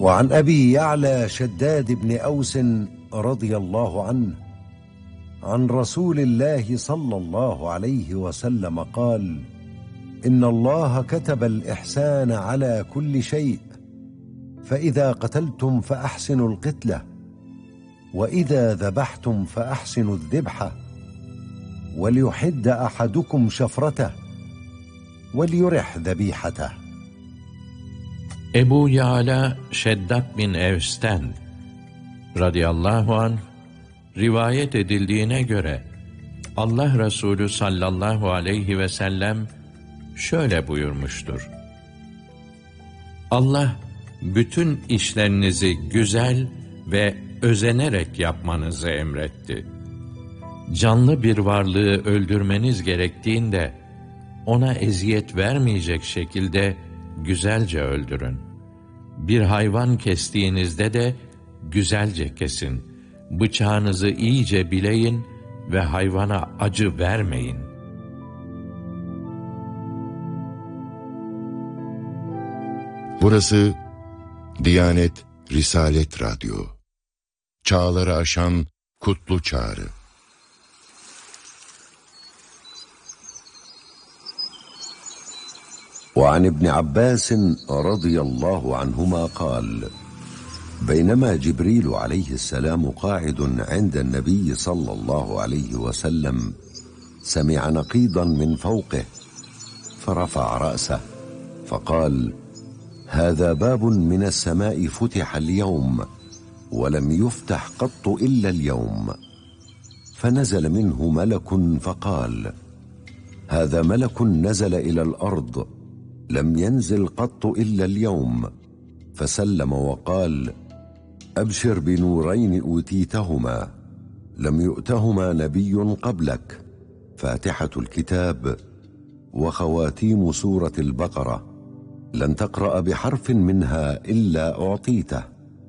وعن أبي يعلى شداد بن أوس رضي الله عنه عن رسول الله صلى الله عليه وسلم قال: إن الله كتب الإحسان على كل شيء، فإذا قتلتم فأحسنوا القتلة، وإذا ذبحتم فأحسنوا الذبحة، وليحد أحدكم شفرته وليرح ذبيحته. Ebu Ya'la Şeddat bin Evs'ten radıyallahu anh rivayet edildiğine göre Allah Resulü sallallahu aleyhi ve sellem şöyle buyurmuştur: Allah bütün işlerinizi güzel ve özenerek yapmanızı emretti. Canlı bir varlığı öldürmeniz gerektiğinde ona eziyet vermeyecek şekilde güzelce öldürün. Bir hayvan kestiğinizde de güzelce kesin. Bıçağınızı iyice bileyin ve hayvana acı vermeyin. Burası Diyanet Risalet Radyo. Çağları aşan kutlu çağrı. وعن ابن عباس رضي الله عنهما قال: بينما جبريل عليه السلام قاعد عند النبي صلى الله عليه وسلم سمع نقيضا من فوقه فرفع رأسه فقال: هذا باب من السماء فتح اليوم ولم يفتح قط إلا اليوم. فنزل منه ملك فقال: هذا ملك نزل إلى الأرض لم ينزل قط إلا اليوم. فسلم وقال: أبشر بنورين أوتيتهما لم يؤتهما نبي قبلك، فاتحة الكتاب وخواتيم سورة البقرة، لن تقرأ بحرف منها إلا أعطيته.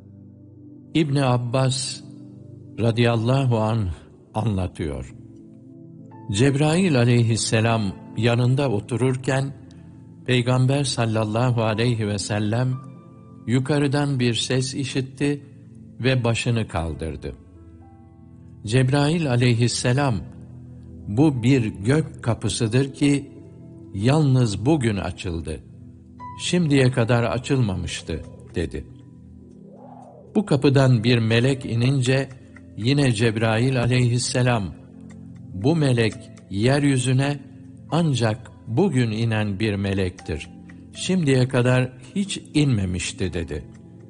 İbn Abbas radıyallahu anh anlatıyor. Cebrail aleyhisselam yanında otururken Peygamber sallallahu aleyhi ve sellem yukarıdan bir ses işitti ve başını kaldırdı. Cebrail aleyhisselam, bu bir gök kapısıdır ki yalnız bugün açıldı. Şimdiye kadar açılmamıştı dedi. Bu kapıdan bir melek inince yine Cebrail aleyhisselam, bu melek yeryüzüne ancak bugün inen bir melektir. Şimdiye kadar hiç inmemişti dedi.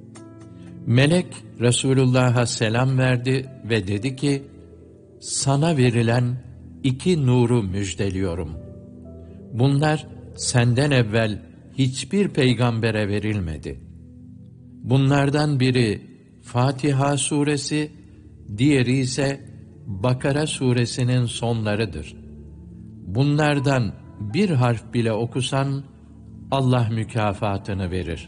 Melek Resulullah'a selam verdi ve dedi ki: sana verilen 2 nuru müjdeliyorum. Bunlar senden evvel hiçbir peygambere verilmedi. Bunlardan biri Fatiha suresi, diğeri ise Bakara suresinin sonlarıdır. Bunlardan bir harf bile okusan Allah mükafatını verir.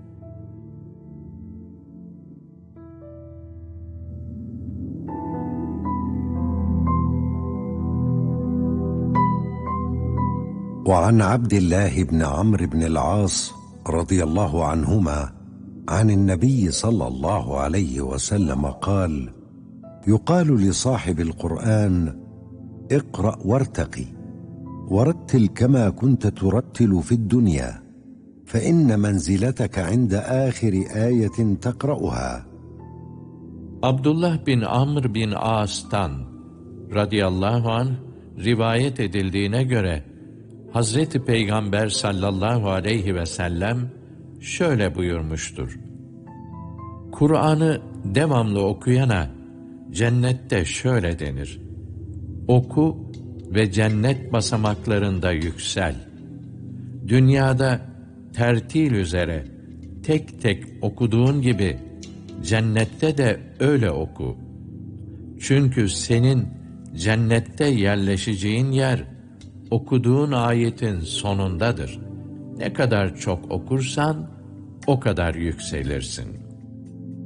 وعن عبد الله بن عمرو بن العاص رضي الله عنهما عن النبي صلى الله عليه وسلم قال: يقال لصاحب القرآن: اقرأ وارتقي ورتل كما كنت ترتل في الدنيا، فإن منزلتك عند آخر آية تقرأها. Abdullah bin Amr bin As'tan radıyallahu anh rivayet edildiğine göre Hazreti Peygamber sallallahu aleyhi ve sellem şöyle buyurmuştur: Kur'an'ı devamlı okuyana cennette şöyle denir: oku ve cennet basamaklarında yüksel. Dünyada tertil üzere tek tek okuduğun gibi cennette de öyle oku. Çünkü senin cennette yerleşeceğin yer okuduğun ayetin sonundadır. Ne kadar çok okursan o kadar yükselirsin.